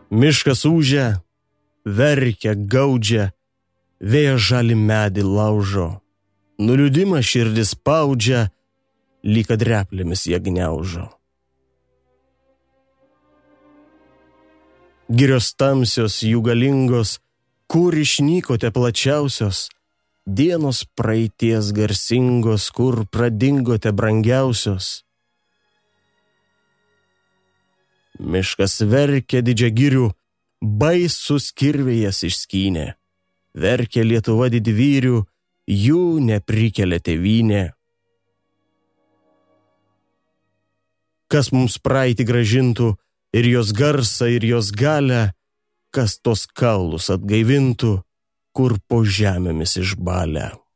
Miškas ūžia, verkia, gaudžia, vėjas žali medį laužo. Nuliūdimą širdis spaudžia, lyg kad replėmis jie gniaužo. Girios tamsios, jų galingos, kur išnykote plačiausios, dienos praeities garsingos, kur pradingote brangiausios. Miškas verkia didžiagirių, baisus kirvėjas išskynė. Verkia Lietuva didvyrių, jų neprikelia tėvynė. Kas mums praeitį gražintų, ir jos garsą, ir jos galią, kas tos kaulus atgaivintų, kur po žemėmis išbalę.